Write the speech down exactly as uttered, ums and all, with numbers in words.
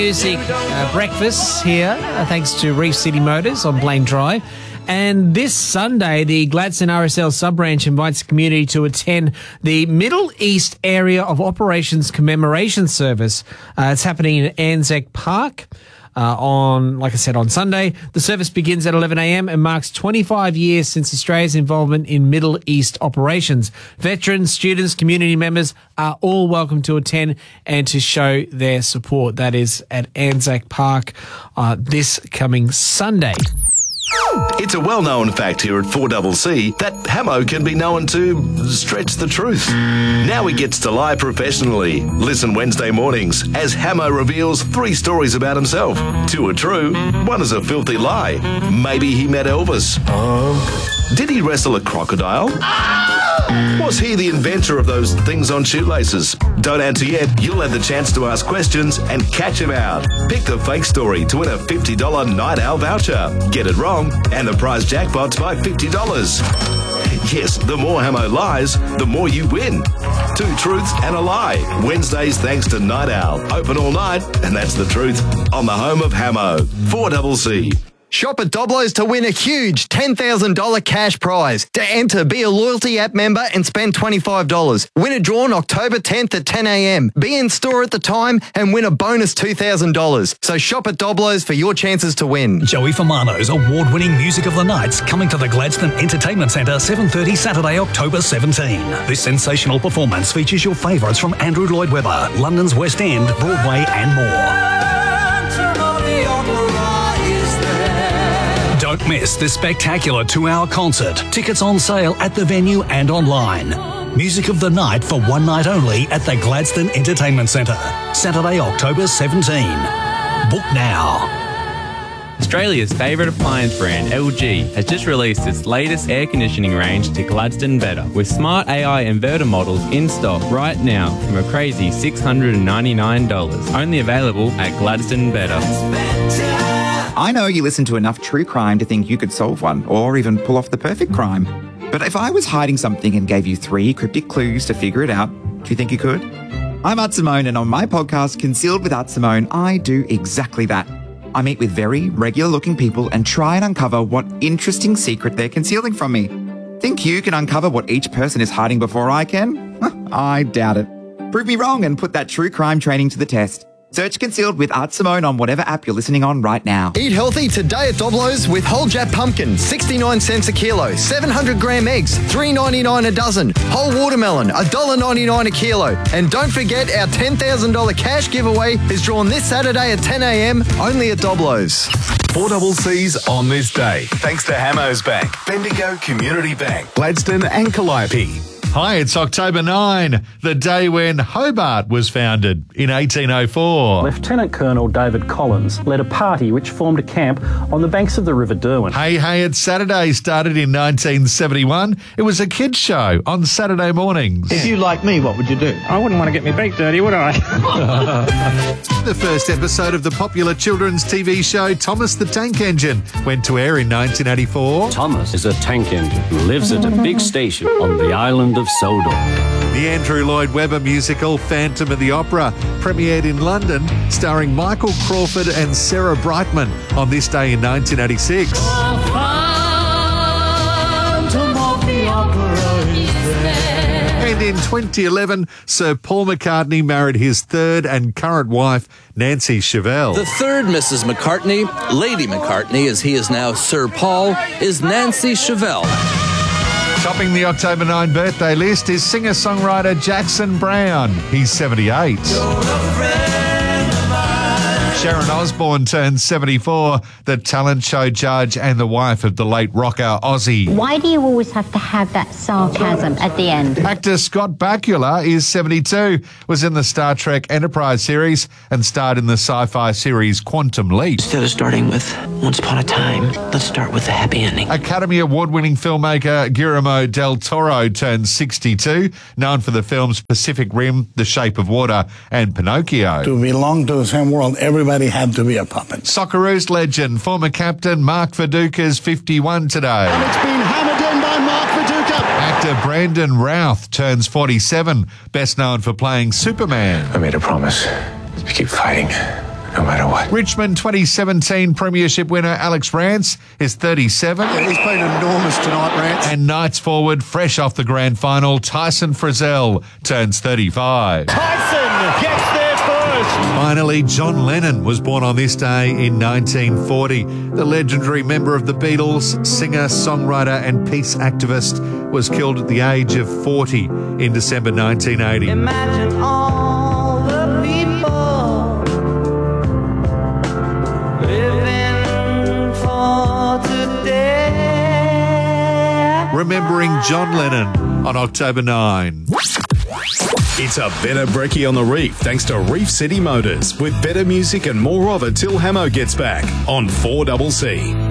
Music uh, breakfast here, uh, thanks to Reef City Motors on Blaine Drive. And this Sunday, the Gladstone R S L sub-branch invites the community to attend the Middle East Area of Operations Commemoration Service. Uh, it's happening in Anzac Park. Uh, on, like I said, on Sunday. The service begins at eleven a.m. and marks twenty-five years since Australia's involvement in Middle East operations. Veterans, students, community members are all welcome to attend and to show their support. That is at Anzac Park uh, this coming Sunday. It's a well-known fact here at four C C that Hamo can be known to stretch the truth. Now he gets to lie professionally. Listen Wednesday mornings as Hamo reveals three stories about himself. Two are true, one is a filthy lie. Maybe he met Elvis. Um. Did he wrestle a crocodile? Was he the inventor of those things on shoelaces? Don't answer yet. You'll have the chance to ask questions and catch him out. Pick the fake story to win a fifty dollars Night Owl voucher. Get it wrong, and the prize jackpot's by fifty dollars. Yes, the more Hamo lies, the more you win. Two truths and a lie. Wednesdays thanks to Night Owl. Open all night, and that's the truth. On the home of Hamo. four C C. Shop at Doblo's to win a huge ten thousand dollars cash prize. To enter, be a loyalty app member and spend twenty-five dollars. Win a drawn October tenth at ten a.m. Be in store at the time and win a bonus two thousand dollars. So shop at Doblo's for your chances to win. Joey Famano's award-winning Music of the Night's coming to the Gladstone Entertainment Centre seven thirty Saturday, October seventeenth. This sensational performance features your favourites from Andrew Lloyd Webber, London's West End, Broadway and more. Don't miss this spectacular two-hour concert. Tickets on sale at the venue and online. Music of the Night for one night only at the Gladstone Entertainment Centre. Saturday, October seventeenth. Book now. Australia's favourite appliance brand, L G, has just released its latest air conditioning range to Gladstone Better, with smart A I inverter models in stock right now from a crazy six hundred ninety-nine dollars. Only available at Gladstone Better. I know you listen to enough true crime to think you could solve one, or even pull off the perfect crime. But if I was hiding something and gave you three cryptic clues to figure it out, do you think you could? I'm Art Simone, and on my podcast, Concealed with Art Simone, I do exactly that. I meet with very regular-looking people and try and uncover what interesting secret they're concealing from me. Think you can uncover what each person is hiding before I can? I doubt it. Prove me wrong and put that true crime training to the test. Search Concealed with Art Simone on whatever app you're listening on right now. Eat healthy today at Doblo's with whole Jap pumpkin, sixty-nine cents a kilo. seven hundred gram eggs, three ninety-nine a dozen. Whole watermelon, one dollar ninety-nine a kilo. And don't forget our ten thousand dollars cash giveaway is drawn this Saturday at ten a.m. only at Doblo's. four C C's on this day. Thanks to Hamos Bank, Bendigo Community Bank, Gladstone and Calliope. Hi, it's October ninth, the day when Hobart was founded in eighteen oh four. Lieutenant Colonel David Collins led a party which formed a camp on the banks of the River Derwent. Hey Hey It's Saturday started in nineteen seventy-one. It was a kids' show on Saturday mornings. If you like me, what would you do? I wouldn't want to get me beak dirty, would I? The first episode of the popular children's T V show Thomas the Tank Engine went to air in nineteen eighty-four. Thomas is a tank engine who lives at a big station on the island of Sodor. The Andrew Lloyd Webber musical Phantom of the Opera premiered in London, starring Michael Crawford and Sarah Brightman on this day in nineteen eighty-six. And in twenty eleven, Sir Paul McCartney married his third and current wife, Nancy Chevelle. The third Missus McCartney, Lady McCartney as he is now Sir Paul, is Nancy Chevelle. Topping the October ninth birthday list is singer-songwriter Jackson Browne. He's seventy-eight. Sharon Osbourne turns seventy-four, the talent show judge and the wife of the late rocker Ozzy. Why do you always have to have that sarcasm at the end? Actor Scott Bakula is seventy-two, was in the Star Trek Enterprise series and starred in the sci-fi series Quantum Leap. Instead of starting with Once Upon a Time, let's start with the happy ending. Academy Award-winning filmmaker Guillermo del Toro turns sixty-two, known for the films Pacific Rim, The Shape of Water and Pinocchio. To belong to the same world, everybody had to be a puppet. Socceroos legend, former captain Mark Viduka's fifty-one today. And it's been hammered in by Mark Viduka. Actor Brandon Routh turns forty-seven, best known for playing Superman. I made a promise. If we keep fighting, no matter what. Richmond twenty seventeen Premiership winner Alex Rance is thirty-seven. Yeah, he's been enormous tonight, Rance. And Knights forward, fresh off the grand final, Tyson Frizzell turns thirty-five. Tyson gets there first. Finally, John Lennon was born on this day in nineteen forty. The legendary member of the Beatles, singer, songwriter and peace activist, was killed at the age of forty in December nineteen eighty. Imagine all the people living for today. Remembering John Lennon on October ninth. It's a better brekkie on the Reef thanks to Reef City Motors, with better music and more of it till Hamo gets back on four C C.